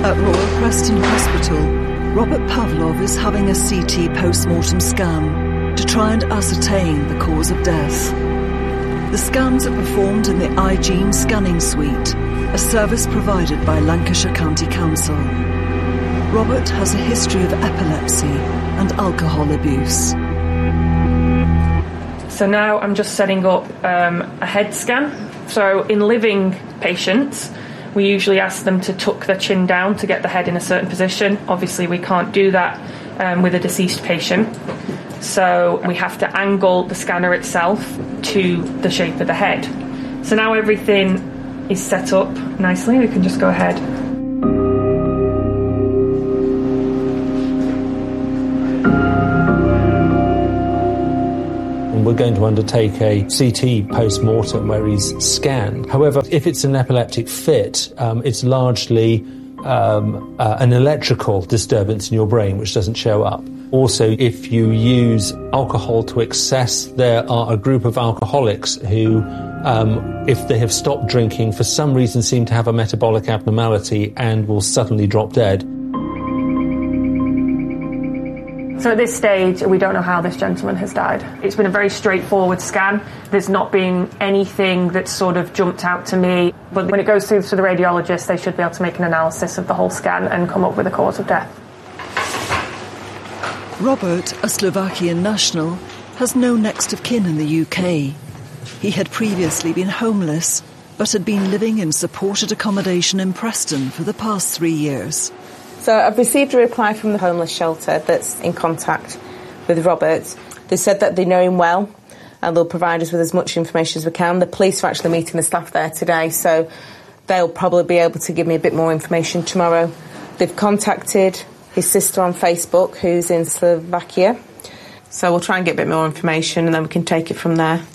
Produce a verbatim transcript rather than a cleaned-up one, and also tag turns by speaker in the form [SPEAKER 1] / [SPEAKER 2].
[SPEAKER 1] At Royal Preston Hospital, Robert Pavlov is having a C T post-mortem scan to try and ascertain the cause of death. The scans are performed in the iGene scanning suite, a service provided by Lancashire County Council. Robert has a history of epilepsy and alcohol abuse.
[SPEAKER 2] So now I'm just setting up um, a head scan. So in living patients, we usually ask them to tuck their chin down to get the head in a certain position. Obviously, we can't do that um, with a deceased patient. So we have to angle the scanner itself to the shape of the head. So now everything is set up nicely. We can just go ahead.
[SPEAKER 3] We're going to undertake a C T post-mortem where he's scanned. However, if it's an epileptic fit, um, it's largely um, uh, an electrical disturbance in your brain which doesn't show up. Also, if you use alcohol to excess, there are a group of alcoholics who, um, if they have stopped drinking, for some reason seem to have a metabolic abnormality and will suddenly drop dead.
[SPEAKER 2] So at this stage, we don't know how this gentleman has died. It's been a very straightforward scan. There's not been anything that's sort of jumped out to me. But when it goes through to the radiologist, they should be able to make an analysis of the whole scan and come up with a cause of death.
[SPEAKER 1] Robert, a Slovakian national, has no next of kin in the U K. He had previously been homeless, but had been living in supported accommodation in Preston for the past three years.
[SPEAKER 4] So I've received a reply from the homeless shelter that's in contact with Robert. They said that they know him well and they'll provide us with as much information as we can. The police are actually meeting the staff there today, so they'll probably be able to give me a bit more information tomorrow. They've contacted his sister on Facebook, who's in Slovakia. So we'll try and get a bit more information and then we can take it from there.